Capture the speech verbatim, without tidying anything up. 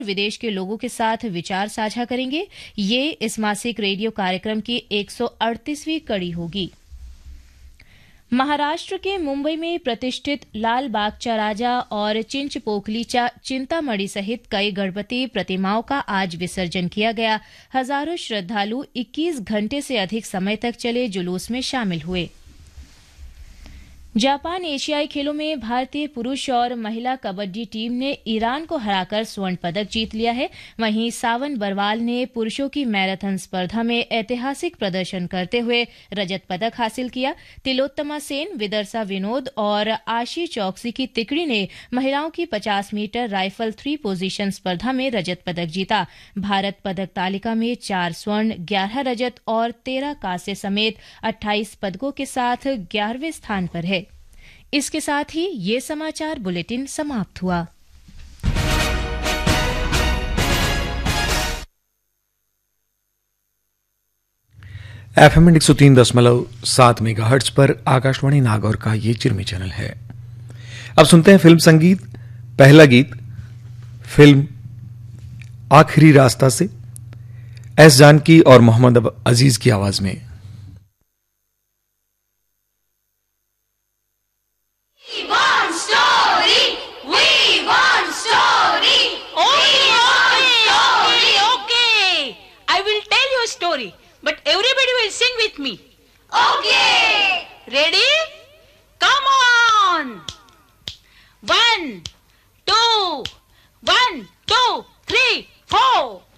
विदेश के लोगों के साथ विचार साझा करेंगे। ये इस मासिक रेडियो कार्यक्रम की एक सौ अड़तीसवीं कड़ी होगी। महाराष्ट्र के मुंबई में प्रतिष्ठित लाल बागचा राजा और चिंचपोकली चिंतामणि सहित कई गणपति प्रतिमाओं का आज विसर्जन किया गया। हजारों श्रद्धालु इक्कीस घंटे से अधिक समय तक चले जुलूस में शामिल हुए। जापान एशियाई खेलों में भारतीय पुरुष और महिला कबड्डी टीम ने ईरान को हराकर स्वर्ण पदक जीत लिया है। वहीं सावन बरवाल ने पुरुषों की मैराथन स्पर्धा में ऐतिहासिक प्रदर्शन करते हुए रजत पदक हासिल किया। तिलोत्तमा सेन, विदर्सा विनोद और आशी चौकसी की तिकड़ी ने महिलाओं की पचास मीटर राइफल थ्री पोजीशन स्पर्धा में रजत पदक जीता। भारत पदक तालिका में चार स्वर्ण, ग्यारह रजत और तेरह कांस्य समेत अट्ठाईस पदकों के साथ ग्यारहवें स्थान पर है। इसके साथ ही ये समाचार बुलेटिन समाप्त हुआ। एफएम एक सौ तीन दशमलव सात मेगाहर्ट्ज पर आकाशवाणी नागौर का ये चिरमी चैनल है। अब सुनते हैं फिल्म संगीत। पहला गीत फिल्म आखिरी रास्ता से एस जानकी और मोहम्मद अजीज की आवाज में। Story, but everybody will sing with me. Okay. Ready? Come on. One, two, one, two, three, four.